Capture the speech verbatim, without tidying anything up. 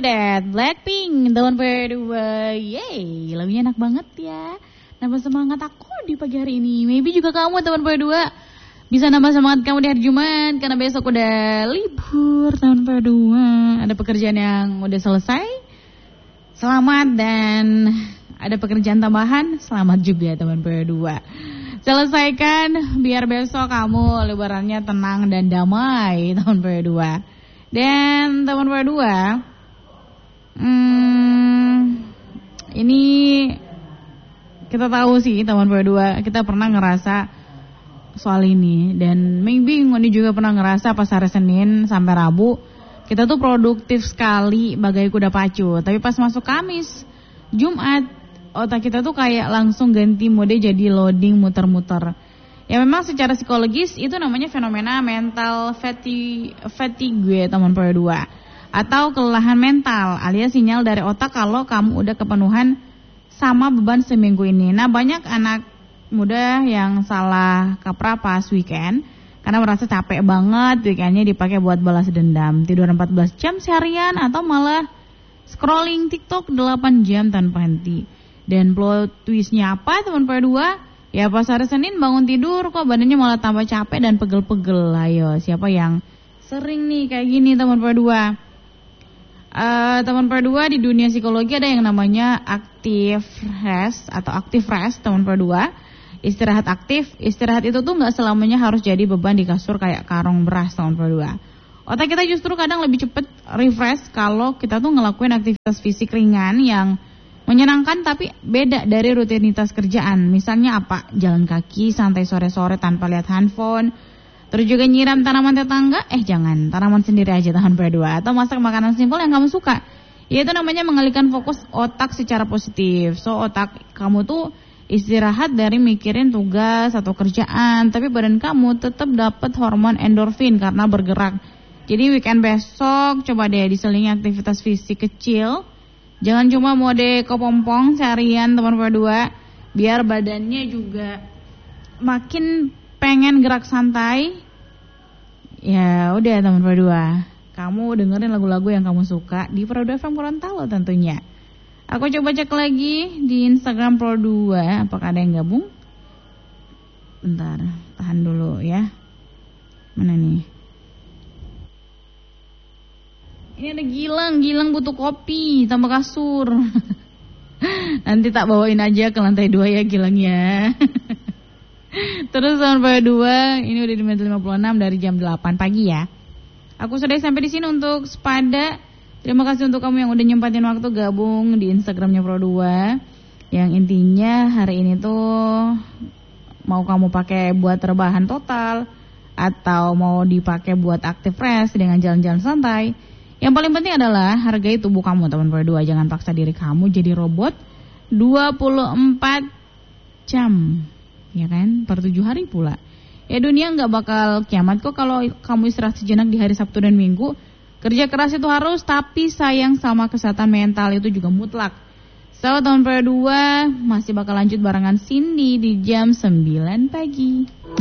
Look That, Blackpink, tahun kedua. Yeay, lagunya enak banget ya. Nambah semangat aku di pagi hari ini. Maybe juga kamu tahun kedua bisa nambah semangat kamu di hari Jumat, karena besok udah libur tahun kedua. Ada pekerjaan yang udah selesai, selamat. Dan ada pekerjaan tambahan, selamat juga teman kedua. Selesaikan biar besok kamu lebarannya tenang dan damai tahun kedua. Dan teman kedua, hmm, ini kita tahu sih teman kedua, kita pernah ngerasa soal ini. Dan maybe Ngoni juga pernah ngerasa pas hari Senin sampai Rabu kita tuh produktif sekali bagai kuda pacu. Tapi pas masuk Kamis, Jumat, otak kita tuh kayak langsung ganti mode jadi loading muter-muter. Ya memang secara psikologis itu namanya fenomena mental fatigue, fatigue teman kedua, atau kelelahan mental alias sinyal dari otak kalau kamu udah kepenuhan sama beban seminggu ini. Nah banyak anak muda yang salah kaprah pas weekend karena merasa capek banget weekendnya dipakai buat balas dendam, tidur empat belas jam seharian atau malah scrolling TikTok delapan jam tanpa henti. Dan plot twistnya apa teman kedua? Ya pas hari Senin bangun tidur kok badannya malah tambah capek dan pegel-pegel. Ayo siapa yang sering nih kayak gini teman kedua? Uh, teman kedua, di dunia psikologi ada yang namanya active rest atau active rest teman kedua. Istirahat aktif, istirahat itu tuh gak selamanya harus jadi beban di kasur kayak karung beras teman kedua. Otak kita justru kadang lebih cepet refresh kalau kita tuh ngelakuin aktivitas fisik ringan yang menyenangkan tapi beda dari rutinitas kerjaan. Misalnya apa? Jalan kaki santai sore-sore tanpa lihat handphone. Terus juga nyiram tanaman tetangga. Eh jangan, tanaman sendiri aja tahun kedua. Atau masak makanan simpel yang kamu suka. Yaitu namanya mengalihkan fokus otak secara positif. So otak kamu tuh istirahat dari mikirin tugas atau kerjaan, tapi badan kamu tetap dapat hormon endorfin karena bergerak. Jadi weekend besok coba deh diselingi aktivitas fisik kecil. Jangan cuma mode kepompong seharian teman kedua, biar badannya juga makin pengen gerak santai. Ya udah teman kedua, kamu dengerin lagu-lagu yang kamu suka di Produk F M Gorontalo tentunya. Aku coba cek lagi di Instagram Pro dua, apakah ada yang gabung? Bentar, tahan dulu ya. Mana nih? Ini ada Gilang, Gilang butuh kopi tambah kasur. Nanti tak bawain aja ke lantai dua ya Gilang ya. Terus sampai dua, ini udah di menit lima puluh enam dari jam delapan pagi ya. Aku sudah sampai di sini untuk sepada. Terima kasih untuk kamu yang udah nyempatin waktu gabung di Instagramnya Pro dua. Yang intinya hari ini tuh mau kamu pakai buat rebahan total atau mau dipakai buat active rest dengan jalan-jalan santai. Yang paling penting adalah hargai tubuh kamu teman Pro dua. Jangan paksa diri kamu jadi robot dua puluh empat jam. Ya kan? Per tujuh hari pula. Ya dunia gak bakal kiamat kok kalau kamu istirahat sejenak di hari Sabtu dan Minggu. Kerja keras itu harus, tapi sayang sama kesehatan mental itu juga mutlak. So, tahun kedua masih bakal lanjut barengan Cindy di jam sembilan pagi.